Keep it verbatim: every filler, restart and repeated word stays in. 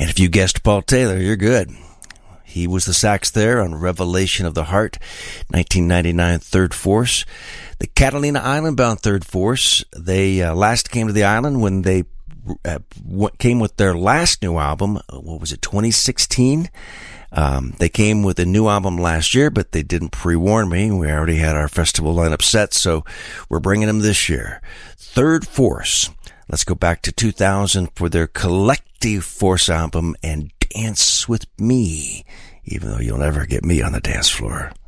And if you guessed Paul Taylor, you're good. He was the sax there on Revelation of the Heart, nineteen ninety-nine Third Force. The Catalina Island-bound Third Force, they uh, last came to the island when they uh, came with their last new album. What was it, twenty sixteen? Um, they came with a new album last year, but they didn't pre-warn me. We already had our festival lineup set, so we're bringing them this year. Third Force. Let's go back to two thousand for their Collective Force album and Dance With Me, even though you'll never get me on the dance floor.